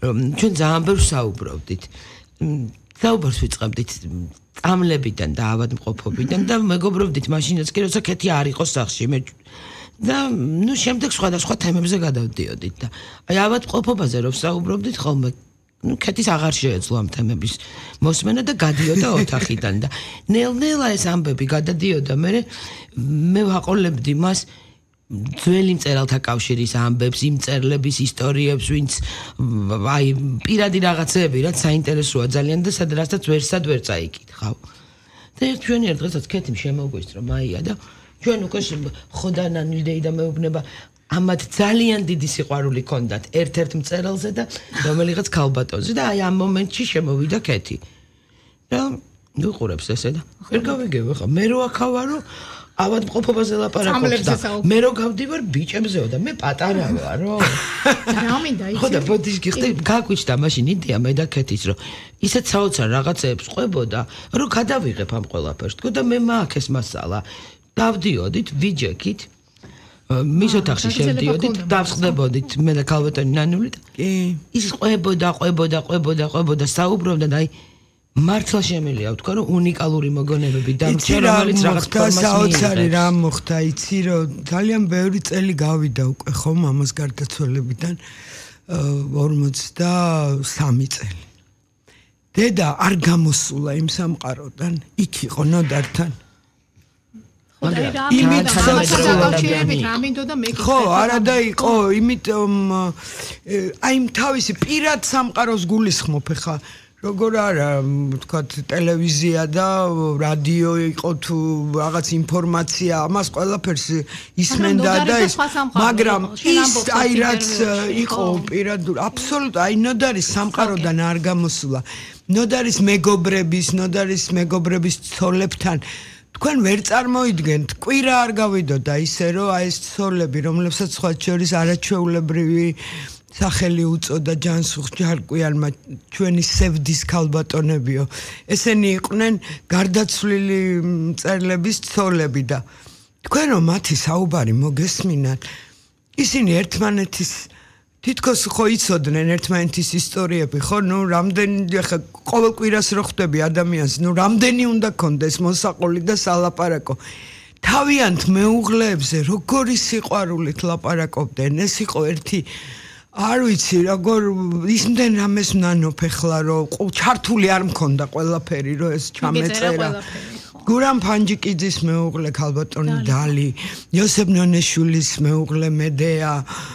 ჩვენ ძალიან ბევრს საუბრობდით. საუბარს ვიწყებდით წამლებიდან და ავადმყოფობიდან და მეგობრობდით მაშინაც კი როცა ქეთი არ იყო სახლში და შემდეგ სხვადასხვა თემებზე გადავდიოდით და აი ავადმყოფობაზე რომ საუბრობდით ხოლმე ქეთის აღარ შეეძლო ამ თემების მოსმენა და გადიოდა ოთახიდან და ნელ-ნელა ეს ამბები გადადიოდა მე ვაყოლებდი მას ძველი მწერალთა კავშირის ამბებს, იმ მწერლების ისტორიებს, ვინც აი პირადი რაღაცები რაც საინტერესოა ძალიან და სადღაც ვერსად ვერ წაიკითხავ. და ჩვენი ერთ დღესაც ქეთიმ შემოგვისწრო მაია და ჩვენ უკვე ხოდანანილდეი და მეუბნება ამათ ძალიან დიდი სიყვარული ჰქონდათ ერთ-ერთ მწერალზე და რომელიღაც ქალბატონზე და აი ამ მომენტში შემოვიდა ქეთი. და ვიყურებს ესე და ვერ გავიგებ ხა მე რო აქავარო ავადმყოფობაზე ლაპარაკობს და მე რო გავდივარ ბიჭებზეო და მე პატარა ვარ რო რა მინდა იცი ხო და ბოდიშ გიხდი გაგვიჩნდა მაშინ იდეა მე და ქეთის რომ ისეთ საოცარ რაღაცეებს ყვებოდა რომ გადავიღებ ამ ყველაფერს თქო და მე მაქვს ეს მასალა დავდიოდით ვიჯექით მის ოთახში შევდიოდით დავსხდებოდით მე და ქალბატონი ნანული და ის ყვებოდა საუბრობდა და აი მართლა შემიძლია ვთქვა რომ უნიკალური მოგონებები დამჭირ რომელიც რაღაც ფორმას საოცარი რა მოხდა იცი რომ ძალიან ბევრი წელი გავიდა უკვე ხომ ამას გარდაცვალებიდან 43 წელი დედა არ გამოსულა იმ სამყაროდან იქ იყო ნოდართან ხო არა და იყო იმიტომ აი თავისი პირად სამყაროს გულისხმობ ხა როგორ არა ვთქვათ ტელევიზია და რადიო იყო თუ რაღაც ინფორმაცია ამას ყველაფერს ისმენდა და ის მაგრამ ის აი რაც იყო პირადულ აბსოლუტ აი ნოდარის სამყაროდან არ გამოსულა ნოდარის მეგობრების ცოლებთან თქვენ ვერ წარმოიდგენთ კვირა არ გავიდოდა ისე რომ აი ეს ცოლები რომლებსაც სხვა შორის არაჩვეულებრივი სახელი უწოდა ჯანსუღ ჯარკვიანმა ჩვენი სევდის ქალბატონებიო ესენი იყვნენ გარდაცვლილი მწერლების ცოლები და თქვენ რომ მათი საუბარი მოგესმინათ ისინი ერთმანეთის თითქოს ხო იცოდნენ ერთმანეთის ისტორიები ხო ნუ რამდენი ხა ყოველ კვირას რო ხვდები ადამიანს ნუ რამდენი უნდა კონდეს მოსაყოლი და სალაპარაკო თავიანთ მეუღლეებზე როგორი სიყვარულით ლაპარაკობდნენ ეს იყო ერთი არ ვიცი როგორ ისმდენ რამეს ნანოფ ეხლა რომ ჩართული არ მქონდა ყველაფერი რომ ეს ჩამეწერა გურამ ფანჯიკიძის მეუღლე ქალბატონი დალი იოსებ ნონეშვილის მეუღლე მედეა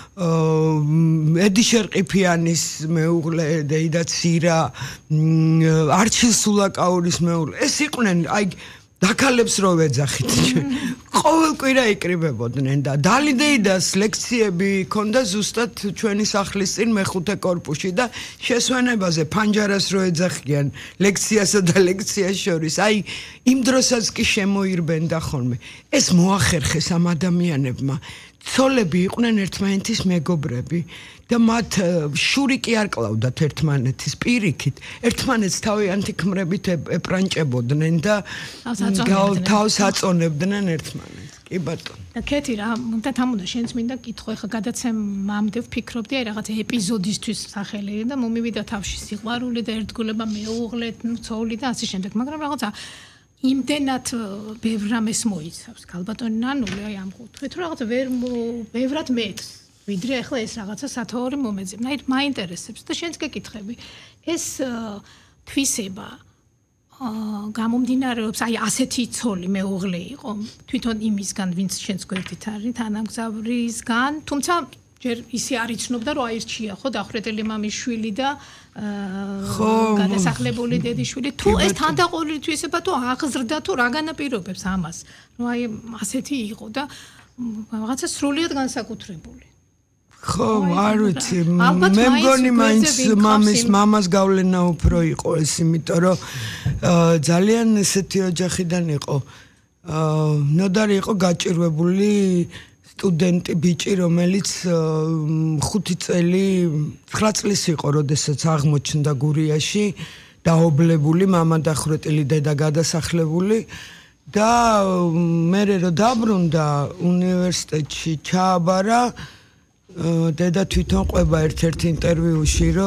ედი შერყიფიანის მეუღლე დეიდა ცირა არჩილ სულაკაურის მეუღლე ეს იყვნენ აი დაკალებს რო ვეძახით ყოველ კვირა იკრიბებოდნენ და დალიდეიდას ლექციები ქონდა ზუსტად ჩვენი სახლის წინ მეხუთე კორპუსში და შესვენებაზე ფანჯარას რო ეძახიან ლექციასა და ლექციას შორის აი იმ დროსაც კი შემოირბენდა ხოლმე ეს მოახერხეს ამ ადამიანებმა ცოლები იყვნენ ერთმანეთის მეგობრები და მათ შური კი არ კლავდათ ერთმანეთის პირიქით ერთმანეთს თავიანთი ქმრებით ეპრანჭებოდნენ და თავს აწონებდნენ ერთმანეთს კი ბატონო და ქეთი რა უნდა თამოდა შენც მინდა კითხო ეხა გადაცემამდე ვფიქრობდი აი რაღაც ეპიზოდისთვის სახელი და მომივიდა თავში სიყვარული და ერთგულება მეუღლე ცოლი და ასე შემდეგ მაგრამ რაღაცა იმდენად ბევრ რამეს მოიცავს ქალბატონი ნანული აი ამ კუთხით რომ რაღაცა ბევრად მეტს ვიდრე ახლა ეს რაღაცა სათაური მომეძებნა აი მაინტერესებს და შენც გეკითხები ეს თვისება გამომდინარეობს აი ასეთი ცოლი მეუღლე იყო თვითონ იმისგან ვინც შენს გვერდით არის თანამგზავრისგან თუმცა ჯერ ისე არ იცნობდა რომ აირჩია ხო დახვრეტელი მამის შვილი და გადასახლებული დედიშვილი თუ ეს თანდაყოლილი თვისება თუ აღზრდა თუ რა განაპირობებს ამას რომ აი ასეთი იყო და რაღაცა სრულიად განსაკუთრებული ხო არ ვიცი მე მგონი მაინც მამას გავლენა უფრო იყო ეს იმიტომ რომ ძალიან ესეთი ოჯახიდან იყო ნოდარი იყო გაჭირვებული სტუდენტი ბიჭი რომელიც 5 წელი 9 წლის იყო როდესაც აღმოჩნდა გურიაში დაობლებული მამა დახვრეტილი დედა გადასახლებული და მე რო დაბრუნდა უნივერსიტეტში ჩააბარა დედა თვითონ ყვება ერთ-ერთ ინტერვიუში რომ